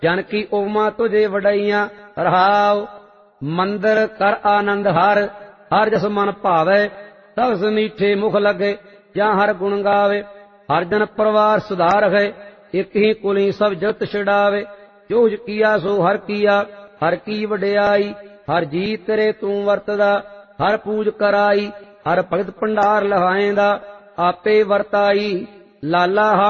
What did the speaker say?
जन की उपमा तुझे वडैया रहाओ। मंदिर कर आनंद हर, हर जस मन भावे, सबस मीठे मुख लगे, जा हर गुण गावे। हर जन परिवार सुधार है, एक ही कुली सब जगत छिड़ावे। जो किया सो हर किया, हर की वडियाई, हर जी तेरे तू वरतदा। हर पूज कराई, हर भगत भंडार लहाएंदा, आपे वरताई। लाला